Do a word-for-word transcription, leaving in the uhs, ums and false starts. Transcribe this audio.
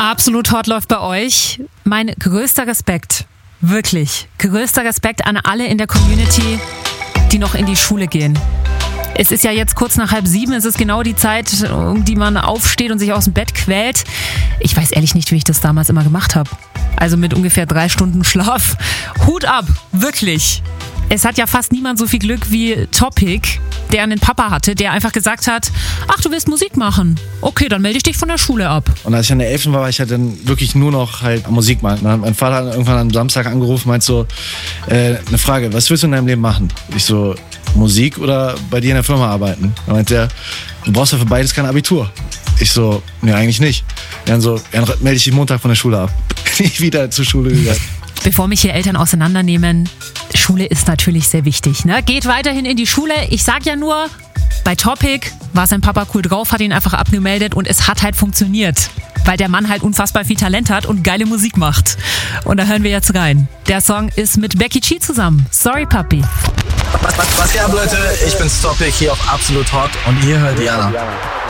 Absolut Hot läuft bei euch. Mein größter Respekt, wirklich, größter Respekt an alle in der Community, die noch in die Schule gehen. Es ist ja jetzt kurz nach halb sieben, es ist genau die Zeit, um die man aufsteht und sich aus dem Bett quält. Ich weiß ehrlich nicht, wie ich das damals immer gemacht habe. Also mit ungefähr drei Stunden Schlaf. Hut ab, wirklich. Es hat ja fast niemand so viel Glück wie Topic, der einen Papa hatte, der einfach gesagt hat, ach, du willst Musik machen? Okay, dann melde ich dich von der Schule ab. Und als ich an der elften war, war ich halt dann wirklich nur noch halt Musik machen. Mein Vater hat irgendwann am Samstag angerufen, meint so, äh, eine Frage, was willst du in deinem Leben machen? Ich so, Musik oder bei dir in der Firma arbeiten? Dann meint der, du brauchst ja für beides kein Abitur. Ich so, nee, eigentlich nicht. Dann so, ja, dann melde ich dich Montag von der Schule ab. Nicht wieder zur Schule gegangen. Bevor mich hier Eltern auseinandernehmen, Schule ist natürlich sehr wichtig, ne? Geht weiterhin in die Schule. Ich sag ja nur, bei Topic war sein Papa cool drauf, hat ihn einfach abgemeldet und es hat halt funktioniert. Weil der Mann halt unfassbar viel Talent hat und geile Musik macht. Und da hören wir jetzt rein. Der Song ist mit Becky G zusammen. Sorry, Papi. Was, was, was geht ab, Leute? Ich bin's Topic hier auf Absolut Hot und ihr hört Diana.